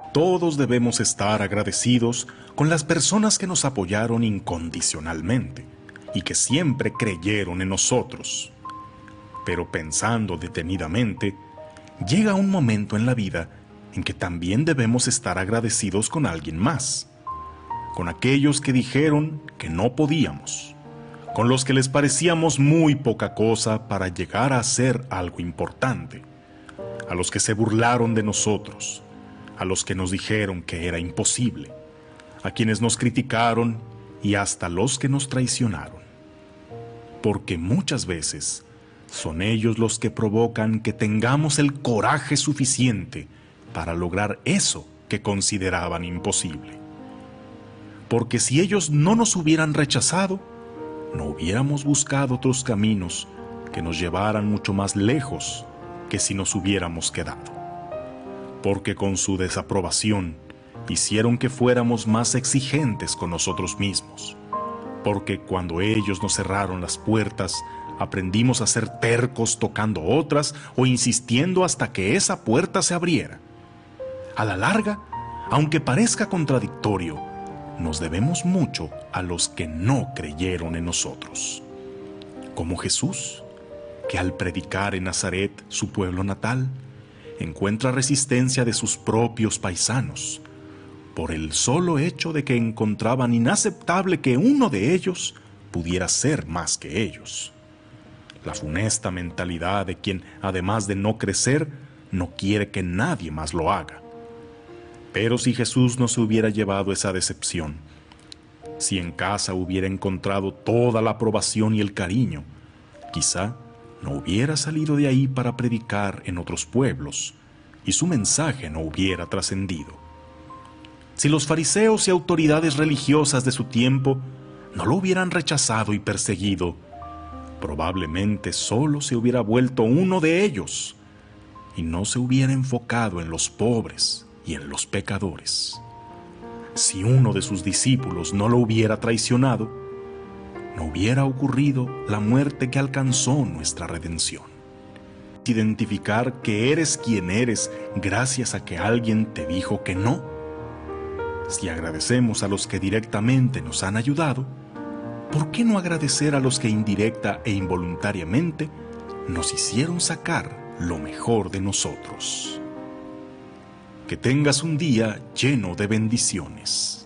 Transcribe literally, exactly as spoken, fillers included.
Todos debemos estar agradecidos con las personas que nos apoyaron incondicionalmente y que siempre creyeron en nosotros. Pero pensando detenidamente, llega un momento en la vida en que también debemos estar agradecidos con alguien más, con aquellos que dijeron que no podíamos, con los que les parecíamos muy poca cosa para llegar a hacer algo importante, a los que se burlaron de nosotros, a los que nos dijeron que era imposible, a quienes nos criticaron y hasta los que nos traicionaron. Porque muchas veces son ellos los que provocan que tengamos el coraje suficiente para lograr eso que consideraban imposible. Porque si ellos no nos hubieran rechazado, no hubiéramos buscado otros caminos que nos llevaran mucho más lejos que si nos hubiéramos quedado. Porque con su desaprobación hicieron que fuéramos más exigentes con nosotros mismos. Porque cuando ellos nos cerraron las puertas, aprendimos a ser tercos tocando otras o insistiendo hasta que esa puerta se abriera. A la larga, aunque parezca contradictorio, nos debemos mucho a los que no creyeron en nosotros. Como Jesús, que al predicar en Nazaret, su pueblo natal, encuentra resistencia de sus propios paisanos, por el solo hecho de que encontraban inaceptable que uno de ellos pudiera ser más que ellos. La funesta mentalidad de quien, además de no crecer, no quiere que nadie más lo haga. Pero si Jesús no se hubiera llevado esa decepción, si en casa hubiera encontrado toda la aprobación y el cariño, quizá no hubiera salido de ahí para predicar en otros pueblos y su mensaje no hubiera trascendido. Si los fariseos y autoridades religiosas de su tiempo no lo hubieran rechazado y perseguido, probablemente solo se hubiera vuelto uno de ellos y no se hubiera enfocado en los pobres y en los pecadores. Si uno de sus discípulos no lo hubiera traicionado, no hubiera ocurrido la muerte que alcanzó nuestra redención. Identificar que eres quien eres gracias a que alguien te dijo que no. Si agradecemos a los que directamente nos han ayudado, ¿por qué no agradecer a los que indirecta e involuntariamente nos hicieron sacar lo mejor de nosotros? Que tengas un día lleno de bendiciones.